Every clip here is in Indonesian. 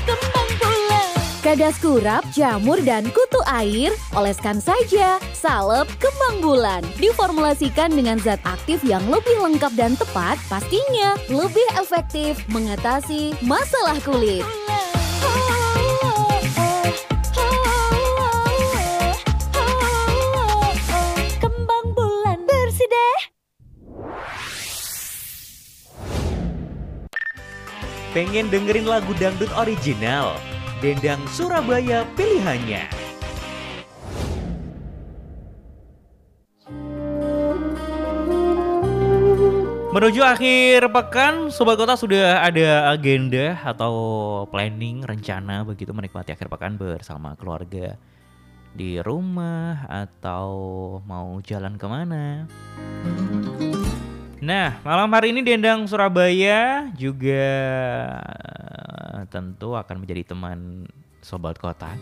Kembang bulan. Kadas kurap, jamur, dan kutu air, oleskan saja salep kembang bulan. Diformulasikan dengan zat aktif yang lebih lengkap dan tepat, pastinya lebih efektif mengatasi masalah kulit. Kembang bulan bersih deh. Pengen dengerin lagu dangdut original? Dendang Surabaya pilihannya. Menuju akhir pekan, Sobat Kota sudah ada agenda atau planning, rencana begitu menikmati akhir pekan bersama keluarga di rumah atau mau jalan kemana? Nah, malam hari ini Dendang Surabaya juga tentu akan menjadi teman Sobat Kota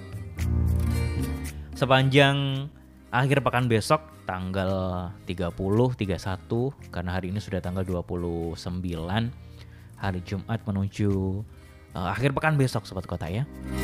sepanjang akhir pekan besok tanggal 30, 31, karena hari ini sudah tanggal 29 hari Jumat menuju akhir pekan besok Sobat Kota ya.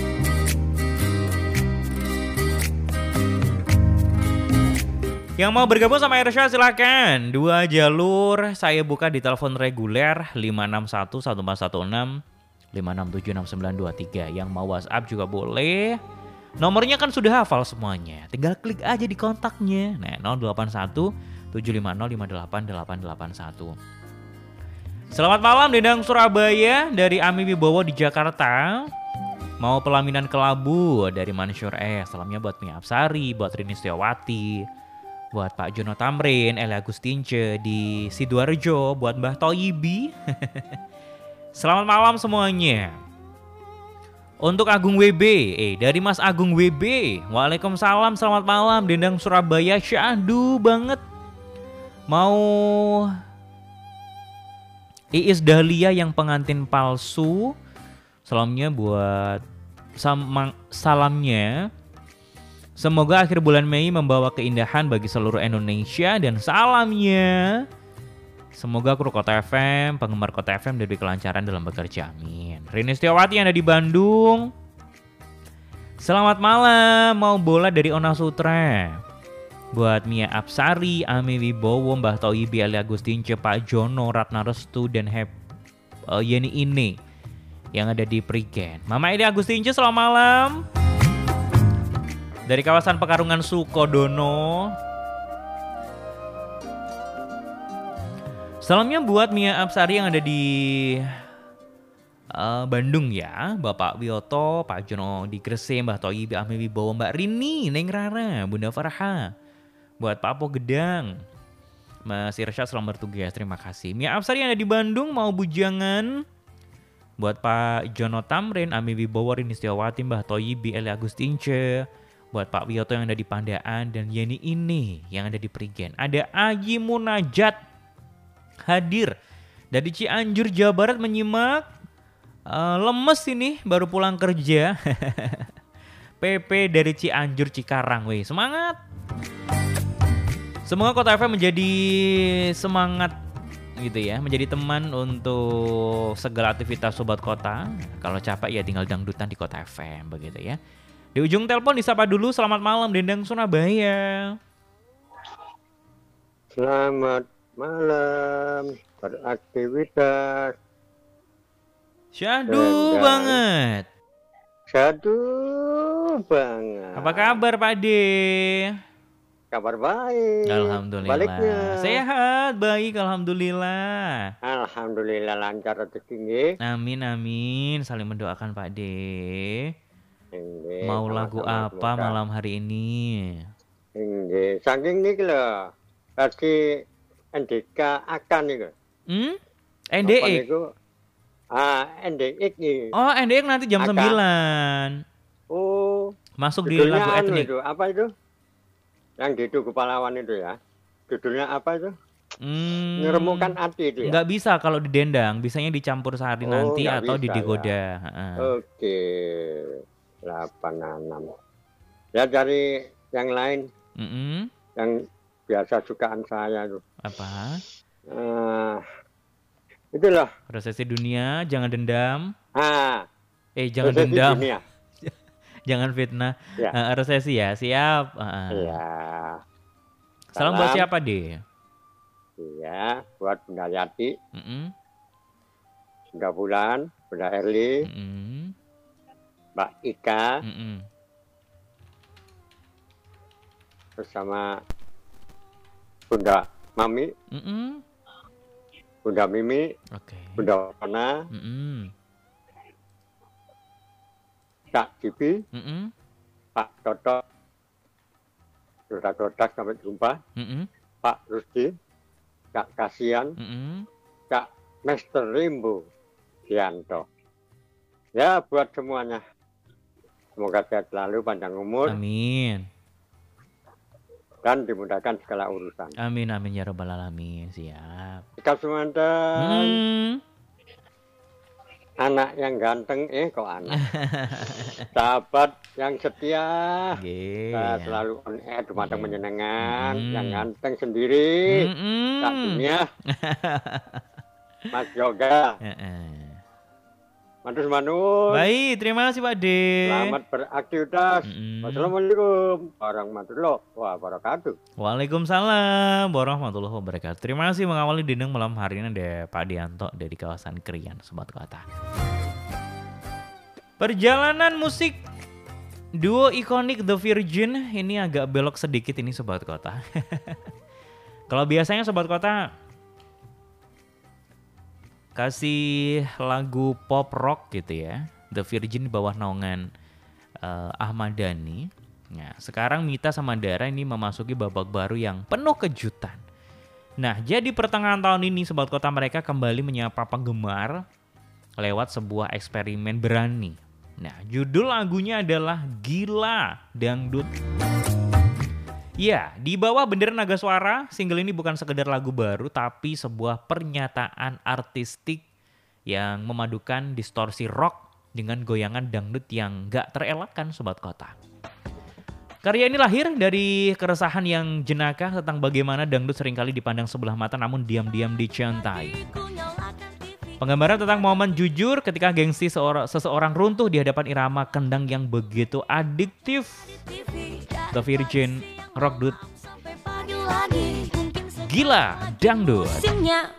Yang mau bergabung sama Irsya silakan. 2 jalur saya buka di telepon reguler 561 1416 5676923. Yang mau WhatsApp juga boleh. Nomornya kan sudah hafal semuanya. Tinggal klik aja di kontaknya. Nah, 081 750 58881. Selamat malam Dendang Surabaya dari Ami Wibowo di Jakarta. Mau pelaminan kelabu dari Mansur Salamnya buat Mia Apsari, buat Rini Setiawati, buat Pak Jono Tamrin, Eli Agustince di Sidoarjo, buat Mbah Toyibi. Selamat malam semuanya. Untuk Agung WB, dari Mas Agung WB. Waalaikumsalam, selamat malam Dendang Surabaya, syahdu banget. Mau Iis Dahlia yang pengantin palsu. Salamnya buat salamnya. Semoga akhir bulan Mei membawa keindahan bagi seluruh Indonesia dan salamnya. Semoga kru Kota FM, penggemar Kota FM lebih kelancaran dalam bekerja. Amin. Rini Setiawati yang ada di Bandung. Selamat malam, mau bola dari Ona Sutra. Buat Mia Apsari, Ami Wibowo, Mbah Toyibi, Eli Agustince, Pak Jono, Ratna Restu, dan Yeni Ine yang ada di Prigen. Mama Eli Agustince, selamat malam. Dari kawasan Pekarungan Sukodono. Salamnya buat Mia Apsari yang ada di Bandung ya. Bapak Wiyoto, Pak Jono di Gresik, Mbah Toyibi, Ami Wibowo, Mbak Rini, Neng Rara, Bunda Farha. Buat Pak Po Gedang, Mas Irsya selamat bertugas, terima kasih. Mia Apsari yang ada di Bandung mau bujangan. Buat Pak Jono Tamrin, Ami Wibowo, Rini Setiawati, Mbah Toyibi, Eli Agustince. Buat Pak Wiyoto yang ada di Pandaan dan Yeni ini yang ada di Prigen. Ada Aji Munajat hadir dari Cianjur, Jawa Barat menyimak. Lemes ini baru pulang kerja. PP dari Cianjur Cikarang, weh semangat. Semoga Kota FM menjadi semangat gitu ya, menjadi teman untuk segala aktivitas Sobat Kota. Kalau capek ya tinggal dangdutan di Kota FM begitu ya. Di ujung telepon disapa dulu, selamat malam Dendang Surabaya. Selamat malam, beraktivitas. Syahdu banget. Syahdu banget. Apa kabar Pak De? Kabar baik. Alhamdulillah. Baliknya. Sehat, baik alhamdulillah. Alhamdulillah lancar rezeki. Amin amin. Saling mendoakan Pak De. Mau lagu apa malam hari ini? Saking niki lho. Lagi NDK akan niku. NDX. NDX nih. Oh, NDX nanti jam 9. Oh. Masuk di lagu etnik. Itu, apa itu? Yang di Tugu Pahlawan itu ya. Judulnya apa itu? Ngeremukkan hati itu ya? Nggak bisa kalau di dendang. Bisanya dicampur sehari nanti atau di digoda. Ya. Oke. 86. Ya dari yang lain. Yang biasa sukaan saya itu. Apa? Itulah. Resesi dunia, jangan dendam. Jangan Resesi dendam. dunia. Jangan fitnah. Ya. Resesi ya, siap. Iya. Salam buat siapa deh? Iya, buat Bunda Yati, Mm-mm. Bunda Bulan, Bunda Erli, Mm-mm. Mbak Ika, Mm-mm. terus sama Bunda Mami, Mm-mm. Bunda Mimi, Oke. Bunda Wana, Mm-mm. Kak Cibi, Mm-mm. Pak Toto, Dodak sampai jumpa, Mm-mm. Pak Rusdi, Kak Kasian, Mm-mm. Kak Master Limbu, Dianto. Ya, buat semuanya. Semoga sehat selalu, panjang umur, Amin. dan dimudahkan segala urusan. Amin amin ya rabbal alamin. Siap. Sikap semantan, anak yang ganteng, kok anak. Sahabat yang setia, Iya. selalu on air, dumateng menyenangkan, Mm-mm. yang ganteng sendiri, Mm-mm. tak dunia, Mas Yoga, Mantus Manus, Baik, terima kasih Pak D. selamat beraktivitas. Mm-mm. Wassalamualaikum warahmatullahi wabarakatuh. Waalaikumsalam warahmatullahi wabarakatuh. Terima kasih mengawali Dendeng malam hari ini ada Pak Dianto dari kawasan Krian, Sobat Kota. Perjalanan musik duo ikonik The Virgin ini agak belok sedikit ini Sobat Kota. Kalau biasanya Sobat Kota kasih lagu pop rock gitu ya, The Virgin di bawah naungan Ahmad Dhani. Nah, sekarang Mita sama Dara ini memasuki babak baru yang penuh kejutan. Nah, jadi pertengahan tahun ini Sobat Kota mereka kembali menyapa penggemar lewat sebuah eksperimen berani. Nah, judul lagunya adalah Gila Dangdut. Ya, di bawah bendera Naga Suara, single ini bukan sekedar lagu baru, tapi sebuah pernyataan artistik yang memadukan distorsi rock dengan goyangan dangdut yang gak terelakkan Sobat Kota. Karya ini lahir dari keresahan yang jenaka tentang bagaimana dangdut seringkali dipandang sebelah mata namun diam-diam dicintai. Penggambaran tentang momen jujur ketika gengsi seseorang runtuh di hadapan irama kendang yang begitu adiktif. The Virgin Rock Dut Gila Dangdut.